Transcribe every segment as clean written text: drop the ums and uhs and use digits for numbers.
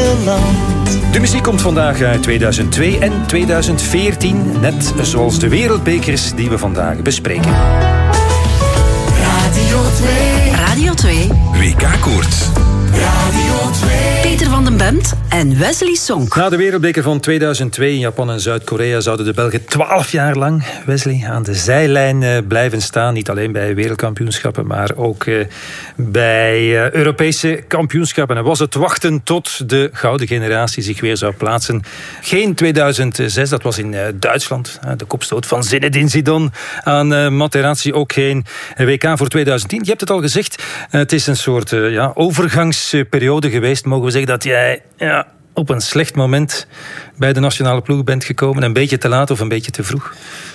land. De muziek komt vandaag uit 2002 en 2014, net zoals de wereldbekers die we vandaag bespreken. Radio 2. Radio 2. WK-koorts. Radio 2. Peter van den Bemt en Wesley Sonk. Na de wereldbeker van 2002 in Japan en Zuid-Korea zouden de Belgen 12 jaar lang, Wesley, aan de zijlijn blijven staan. Niet alleen bij wereldkampioenschappen, maar ook bij Europese kampioenschappen. En was het wachten tot de gouden generatie zich weer zou plaatsen. Geen 2006, dat was in Duitsland. De kopstoot van Zinedine Zidane aan Materazzi. Ook geen WK voor 2010. Je hebt het al gezegd, het is een soort overgangsperiode geweest. Mogen we zeggen dat jij op een slecht moment bij de nationale ploeg bent gekomen? Een beetje te laat of een beetje te vroeg?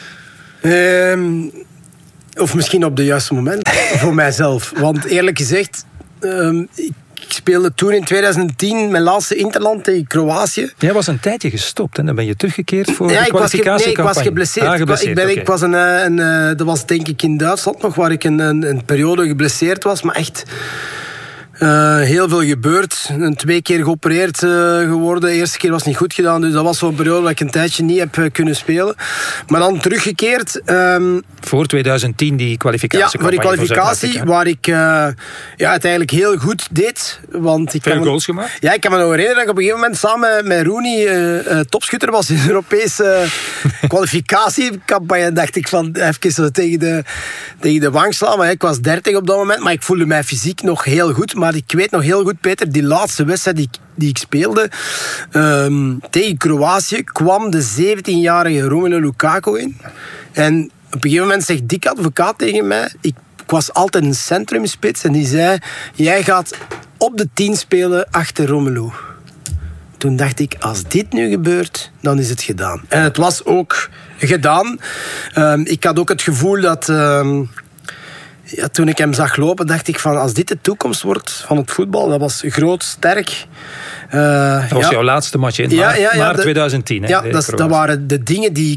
Of misschien op het juiste moment voor mijzelf. Want eerlijk gezegd, ik speelde toen in 2010 mijn laatste interland tegen Kroatië. Jij was een tijdje gestopt en dan ben je teruggekeerd voor de ik kwalificatiecampagne. was geblesseerd. Ik was dat was denk ik in Duitsland nog, waar ik een periode geblesseerd was, maar echt... heel veel gebeurd. 2 keer geopereerd geworden. De eerste keer was niet goed gedaan. Dus dat was zo'n periode dat ik een tijdje niet heb kunnen spelen. Maar dan teruggekeerd. Voor 2010 die kwalificatie. Ja, voor die kwalificatie. Waar ik het eigenlijk heel goed deed. Want veel goals gemaakt? Ja, ik kan me nog herinneren dat ik op een gegeven moment samen met Rooney topschutter was in de Europese kwalificatiecampagne. Dacht ik van even zo tegen de wang slaan. Maar ik was 30 op dat moment. Maar ik voelde mij fysiek nog heel goed. Maar ik weet nog heel goed, Peter, die laatste wedstrijd die ik speelde tegen Kroatië kwam de 17-jarige Romelu Lukaku in. En op een gegeven moment zegt Dick Advocaat tegen mij... Ik was altijd een centrumspits en die zei... Jij gaat op de 10 spelen achter Romelu. Toen dacht ik, als dit nu gebeurt, dan is het gedaan. En het was ook gedaan. Ik had ook het gevoel dat... toen ik hem zag lopen, dacht ik van... Als dit de toekomst wordt van het voetbal... Dat was groot, sterk. Dat was jouw laatste match in maart 2010. Hè, dat waren de dingen die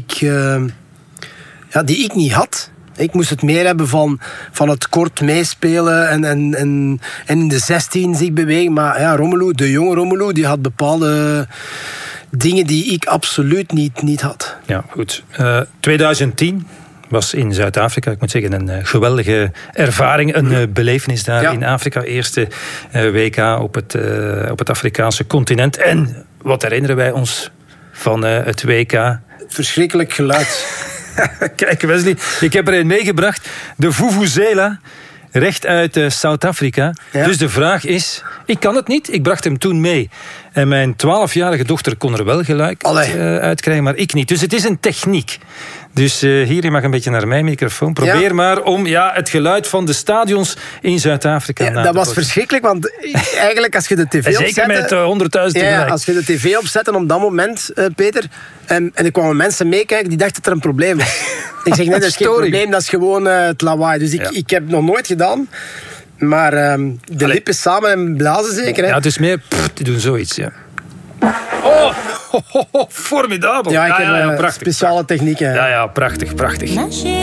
ik niet had. Ik moest het meer hebben van het kort meespelen en in de 16 zich bewegen. Maar ja, Romelu, de jonge Romelu, die had bepaalde dingen die ik absoluut niet had. Ja, goed. 2010 was in Zuid-Afrika, ik moet zeggen, een geweldige ervaring, een belevenis daar in Afrika. Eerste WK op het Afrikaanse continent. En wat herinneren wij ons van het WK? Verschrikkelijk geluid. Kijk, Wesley, ik heb er een meegebracht. De Vuvuzela, recht uit Zuid-Afrika. Ja. Dus de vraag is, ik kan het niet, ik bracht hem toen mee. En mijn 12-jarige dochter kon er wel geluid uitkrijgen, maar ik niet. Dus het is een techniek. Dus hier, je mag een beetje naar mijn microfoon. Probeer maar om het geluid van de stadions in Zuid-Afrika na te dat was verschrikkelijk, want eigenlijk als je de tv opzette... Zeker met 100.000 tegelijk. Als je de tv opzette op dat moment, Peter... En er kwamen mensen meekijken die dachten dat er een probleem was. Ik zeg, nee, dat is geen probleem, dat is gewoon het lawaai. Dus ik heb het nog nooit gedaan... Maar de lippen samen en blazen zeker, hè? Ja, het is meer... die doen zoiets, ja. Formidabel. Ja, ik heb prachtig, speciale technieken. Ja, prachtig.